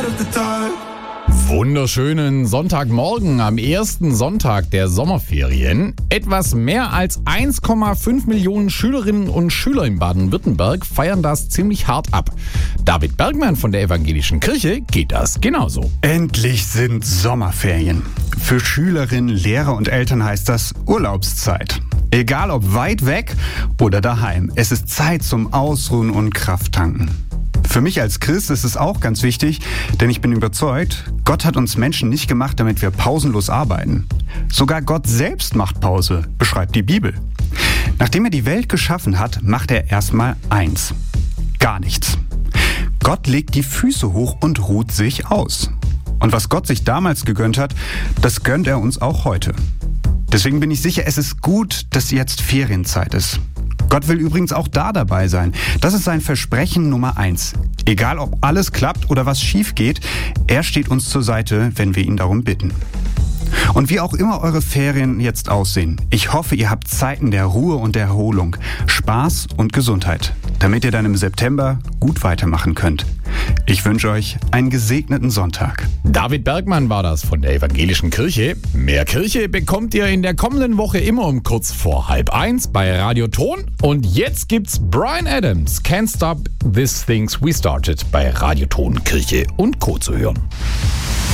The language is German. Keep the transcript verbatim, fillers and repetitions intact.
of the dark. Wunderschönen Sonntagmorgen am ersten Sonntag der Sommerferien. Etwas mehr als eins Komma fünf Millionen Schülerinnen und Schüler in Baden-Württemberg feiern das ziemlich hart ab. David Bergmann von der Evangelischen Kirche geht das genauso. Endlich sind Sommerferien. Für Schülerinnen, Lehrer und Eltern heißt das Urlaubszeit. Egal ob weit weg oder daheim, es ist Zeit zum Ausruhen und Krafttanken. Für mich als Christ ist es auch ganz wichtig, denn ich bin überzeugt, Gott hat uns Menschen nicht gemacht, damit wir pausenlos arbeiten. Sogar Gott selbst macht Pause, beschreibt die Bibel. Nachdem er die Welt geschaffen hat, macht er erstmal eins: gar nichts. Gott legt die Füße hoch und ruht sich aus. Und was Gott sich damals gegönnt hat, das gönnt er uns auch heute. Deswegen bin ich sicher, es ist gut, dass jetzt Ferienzeit ist. Gott will übrigens auch da dabei sein. Das ist sein Versprechen Nummer eins. Egal, ob alles klappt oder was schief geht, er steht uns zur Seite, wenn wir ihn darum bitten. Und wie auch immer eure Ferien jetzt aussehen, ich hoffe, ihr habt Zeiten der Ruhe und der Erholung, Spaß und Gesundheit, damit ihr dann im September gut weitermachen könnt. Ich wünsche euch einen gesegneten Sonntag. David Bergmann war das von der Evangelischen Kirche. Mehr Kirche bekommt ihr in der kommenden Woche immer um kurz vor halb eins bei Radio Ton. Und jetzt gibt's Bryan Adams, Can't Stop These Things We Started bei Radio Ton, Kirche und Co. zu hören.